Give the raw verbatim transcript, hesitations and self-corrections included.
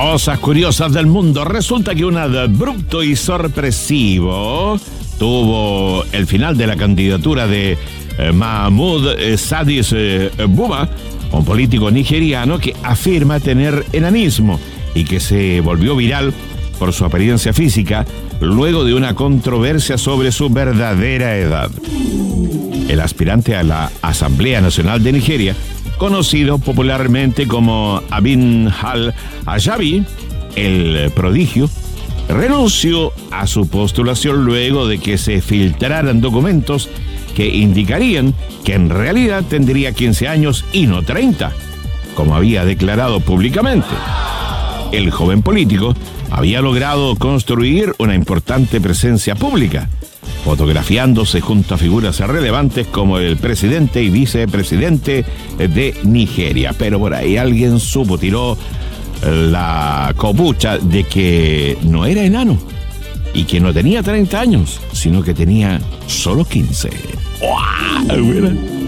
Cosas curiosas del mundo. Resulta que un abrupto y sorpresivo tuvo el final de la candidatura de eh, Mahmoud eh, Sadis eh, Buma, un político nigeriano que afirma tener enanismo y que se volvió viral por su apariencia física luego de una controversia sobre su verdadera edad. El aspirante a la Asamblea Nacional de Nigeria, conocido popularmente como Abin al-Ajabi, el prodigio, renunció a su postulación luego de que se filtraran documentos que indicarían que en realidad tendría quince años y no treinta, como había declarado públicamente. El joven político había logrado construir una importante presencia pública, fotografiándose junto a figuras relevantes como el presidente y vicepresidente de Nigeria. Pero por ahí alguien supo, tiró la copucha de que no era enano y que no tenía treinta años, sino que tenía solo quince. ¡Uah!